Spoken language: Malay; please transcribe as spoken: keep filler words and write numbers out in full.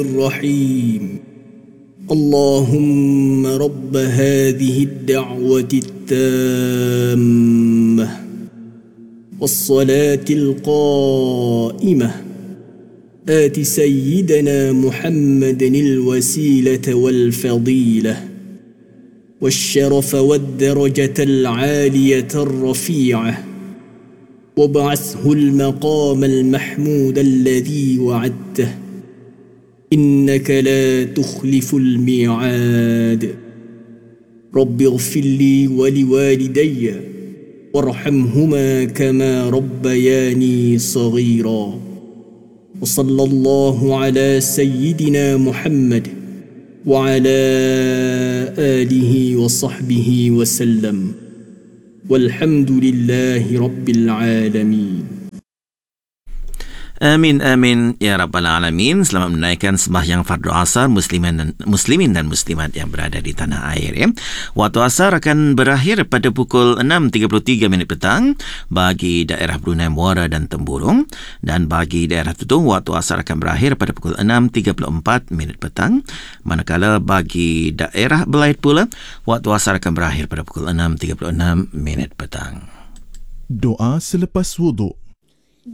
الرحيم اللهم رب هذه الدعوة التامة والصلاة القائمة آت سيدنا محمد الوسيلة والفضيلة والشرف والدرجة العالية الرفيعة وابعثه المقام المحمود الذي وعدته إنك لا تخلف الميعاد رب اغفر لي ولوالدي وارحمهما كما ربياني صغيرا وصلى الله على سيدنا محمد وعلى آله وصحبه وسلم والحمد لله رب العالمين. Amin amin ya rabbal alamin. Selamat menunaikan sembahyang fardu asar muslimin dan muslimin dan muslimat yang berada di tanah air ya. Waktu asar akan berakhir pada pukul enam tiga puluh tiga minit petang bagi daerah Brunei Muara dan Temburong, dan bagi daerah Tutong waktu asar akan berakhir pada pukul enam tiga puluh empat minit petang, manakala bagi daerah Belait pula waktu asar akan berakhir pada pukul enam tiga puluh enam minit petang. Doa selepas wuduk.